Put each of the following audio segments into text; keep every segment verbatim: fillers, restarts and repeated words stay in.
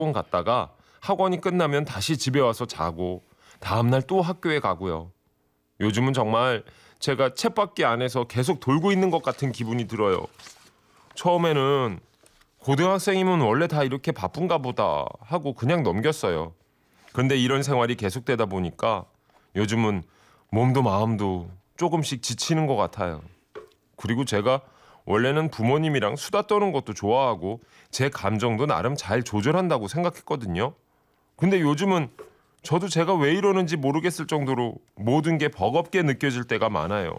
학원 갔다가 학원이 끝나면 다시 집에 와서 자고 다음날 또 학교에 가고요. 요즘은 정말 제가 쳇바퀴 안에서 계속 돌고 있는 것 같은 기분이 들어요. 처음에는 고등학생이면 원래 다 이렇게 바쁜가 보다 하고 그냥 넘겼어요. 근데 이런 생활이 계속되다 보니까 요즘은 몸도 마음도 조금씩 지치는 것 같아요. 그리고 제가 원래는 부모님이랑 수다 떠는 것도 좋아하고 제 감정도 나름 잘 조절한다고 생각했거든요. 근데 요즘은 저도 제가 왜 이러는지 모르겠을 정도로 모든 게 버겁게 느껴질 때가 많아요.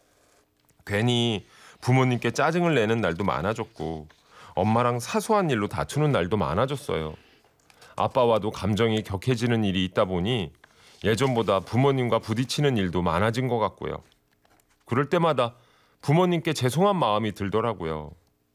괜히 부모님께 짜증을 내는 날도 많아졌고 엄마랑 사소한 일로 다투는 날도 많아졌어요. 아빠와도 감정이 격해지는 일이 있다 보니 예전보다 부모님과 부딪히는 일도 많아진 것 같고요. 그럴 때마다 부모님께 죄송한 마음이 들더라고요.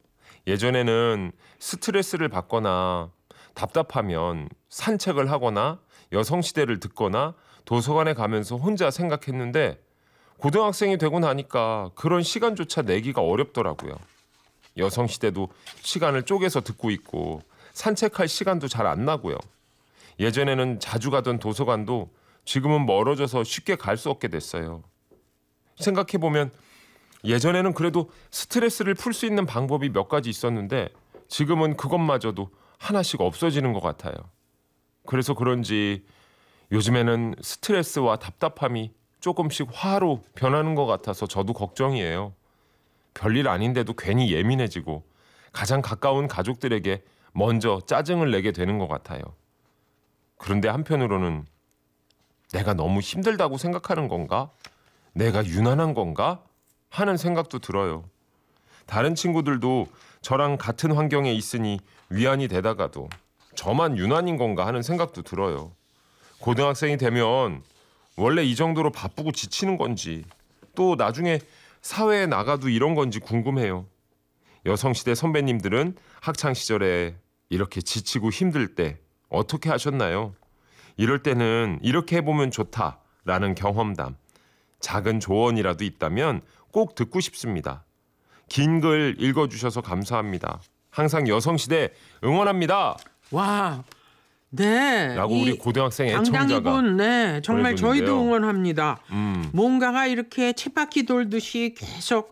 예전에는 스트레스를 받거나 답답하면 산책을 하거나 여성시대를 듣거나 도서관에 가면서 혼자 생각했는데 고등학생이 되고 나니까 그런 시간조차 내기가 어렵더라고요. 여성시대도 시간을 쪼개서 듣고 있고 산책할 시간도 잘 안 나고요. 예전에는 자주 가던 도서관도 지금은 멀어져서 쉽게 갈 수 없게 됐어요. 생각해보면 예전에는 그래도 스트레스를 풀 수 있는 방법이 몇 가지 있었는데 지금은 그것마저도 하나씩 없어지는 것 같아요. 그래서 그런지 요즘에는 스트레스와 답답함이 조금씩 화로 변하는 것 같아서 저도 걱정이에요. 별일 아닌데도 괜히 예민해지고 가장 가까운 가족들에게 먼저 짜증을 내게 되는 것 같아요. 그런데 한편으로는 내가 너무 힘들다고 생각하는 건가? 내가 유난한 건가? 하는 생각도 들어요. 다른 친구들도 저랑 같은 환경에 있으니 위안이 되다가도 저만 유난인 건가 하는 생각도 들어요. 고등학생이 되면 원래 이 정도로 바쁘고 지치는 건지 또 나중에 사회에 나가도 이런 건지 궁금해요. 여성시대 선배님들은 학창시절에 이렇게 지치고 힘들 때 어떻게 하셨나요? 이럴 때는 이렇게 해보면 좋다라는 경험담, 작은 조언이라도 있다면 꼭 듣고 싶습니다. 긴 글 읽어주셔서 감사합니다. 항상 여성시대 응원합니다. 와, 네. 라고 우리 고등학생 애청자가 당당이분, 네, 정말 보내줬는데요. 저희도 응원합니다. 음. 뭔가가 이렇게 쳇바퀴 돌듯이 계속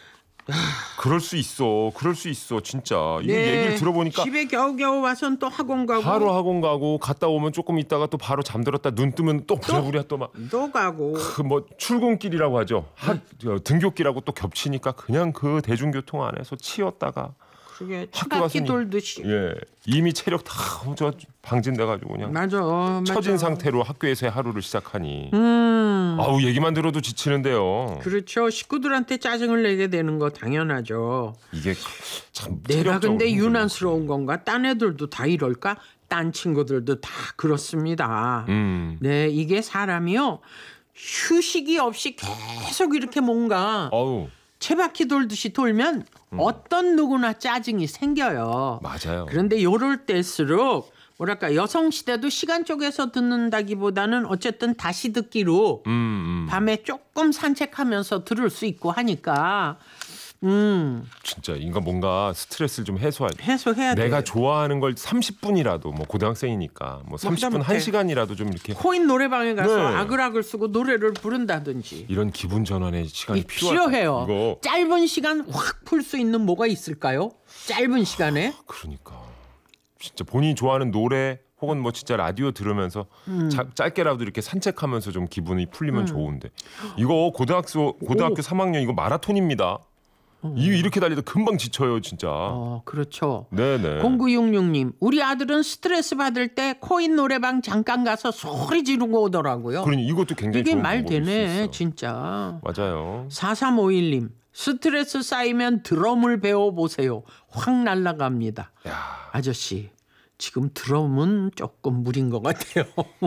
그럴 수 있어. 그럴 수 있어. 진짜. 이 네, 얘기를 들어보니까 집에 겨우겨우 와선 또 학원 가고 바로 학원 가고 갔다 오면 조금 있다가 또 바로 잠들었다 눈 뜨면 또 부랴부랴 또 막 또 가고 그 뭐 출근길이라고 하죠. 학 저, 등교길하고 또 겹치니까 그냥 그 대중교통 안에서 치였다가 그게 학교 쳇바퀴 갔으니- 돌듯이. 예 이미 체력 다 저 방진돼가지고 그냥 맞아, 맞아. 처진 상태로 학교에서의 하루를 시작하니 음, 아우 얘기만 들어도 지치는데요. 그렇죠. 식구들한테 짜증을 내게 되는 거 당연하죠. 이게 참 내가 체력적으로 근데 힘들고. 유난스러운 건가? 딴 애들도 다 이럴까? 딴 친구들도 다 그렇습니다. 음. 네, 이게 사람이요. 휴식이 없이 계속 이렇게 뭔가 어우 쳇바퀴 돌듯이 돌면 어떤 누구나 짜증이 생겨요. 맞아요. 그런데 요럴 때일수록 뭐랄까 여성 시대도 시간 쪼개서 듣는다기보다는 어쨌든 다시 듣기로 음, 음. 밤에 조금 산책하면서 들을 수 있고 하니까 음, 진짜 인간 뭔가 스트레스를 좀 해소할 해소해야 돼. 내가 좋아하는 걸 삼십 분이라도 뭐 고등학생이니까 뭐 삼십 분 못해. 한 시간이라도 좀 이렇게 코인 노래방에 가서 네. 아글아글 쓰고 노래를 부른다든지 이런 기분 전환의 시간이 이 필요하다. 필요해요. 이거 짧은 시간 확 풀 수 있는 뭐가 있을까요? 짧은 시간에 그러니까 진짜 본인이 좋아하는 노래 혹은 뭐 진짜 라디오 들으면서 음. 자, 짧게라도 이렇게 산책하면서 좀 기분이 풀리면 좋은데 이거 고등학교 고등학교 오. 삼 학년 이거 마라톤입니다. 이 이렇게 달리다 금방 지쳐요 진짜. 어, 그렇죠. 네네. 공구육육 님, 우리 아들은 스트레스 받을 때 코인 노래방 잠깐 가서 소리 지르고 오더라고요. 그러니 이것도 굉장히 이게 좋은 말 방법일 수 되네, 있어. 진짜. 맞아요. 사삼오일 님, 스트레스 쌓이면 드럼을 배워보세요. 확 날아갑니다. 야. 아저씨, 지금 드럼은 조금 무리인 것 같아요.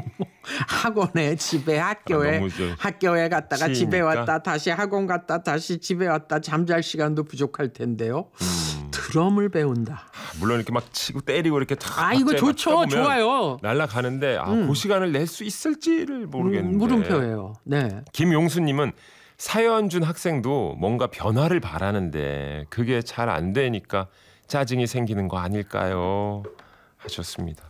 학원에, 집에, 학교에, 아, 너무 저 학교에 갔다가 치이니까? 집에 왔다 다시 학원 갔다 다시 집에 왔다 잠잘 시간도 부족할 텐데요. 음. 드럼을 배운다. 물론 이렇게 막 치고 때리고 이렇게 탁 아, 이거 박자에 좋죠. 맞추다 보면 좋아요. 날아가는데 아, 그 시간을 낼 수 있을지를 모르겠는데. 음, 물음표예요. 네. 김용수님은 사연준 학생도 뭔가 변화를 바라는데 그게 잘 안 되니까 짜증이 생기는 거 아닐까요? 하셨습니다.